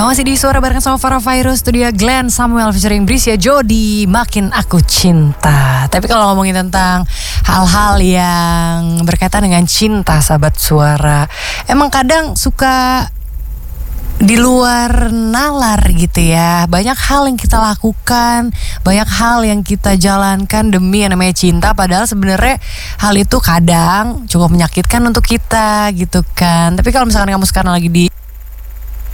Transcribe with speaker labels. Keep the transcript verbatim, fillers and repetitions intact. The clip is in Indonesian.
Speaker 1: Masih di suara bareng sama Farah Virus, itu dia Glenn Samuel featuring Brisya Jody, Makin Aku Cinta. Tapi kalau ngomongin tentang hal-hal yang berkaitan dengan cinta, sahabat suara, emang kadang suka di luar nalar gitu ya. Banyak hal yang kita lakukan, banyak hal yang kita jalankan demi yang namanya cinta. Padahal sebenarnya hal itu kadang cukup menyakitkan untuk kita gitu kan. Tapi kalau misalkan kamu sekarang lagi di